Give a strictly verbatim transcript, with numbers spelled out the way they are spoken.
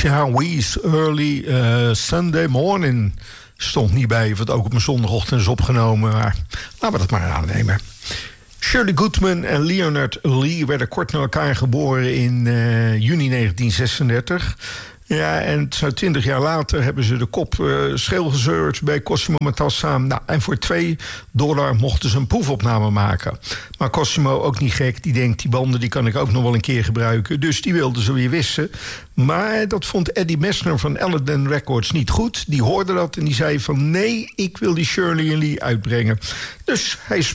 Shall We's Early uh, Sunday Morning. Stond niet bij, wat ook op mijn zondagochtend is opgenomen. Maar laten we dat maar aannemen. Shirley Goodman en Leonard Lee werden kort na elkaar geboren in uh, juni negentien zesendertig. Ja, en twintig jaar later hebben ze de kop uh, scheel gezeurd bij Cosimo Matassa. Nou, en voor twee dollar mochten ze een proefopname maken. Maar Cosimo, ook niet gek, die denkt, die banden die kan ik ook nog wel een keer gebruiken. Dus die wilden ze weer wissen. Maar dat vond Eddie Messner van Aladdin Records niet goed. Die hoorde dat en die zei van nee, ik wil die Shirley en Lee uitbrengen. Dus hij